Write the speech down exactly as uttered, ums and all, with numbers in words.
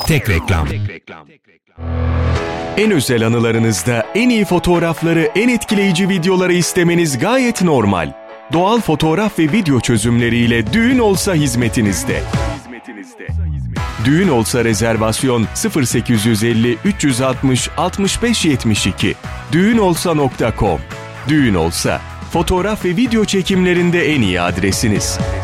Tek reklam. En özel anılarınızda en iyi fotoğrafları, en etkileyici videoları istemeniz gayet normal. Doğal fotoğraf ve video çözümleriyle Düğün Olsa hizmetinizde. Düğün Olsa rezervasyon sıfır sekiz yüz elli üç yüz altmış altmış beş yetmiş iki düğün olsa nokta com. Düğün Olsa, fotoğraf ve video çekimlerinde en iyi adresiniz.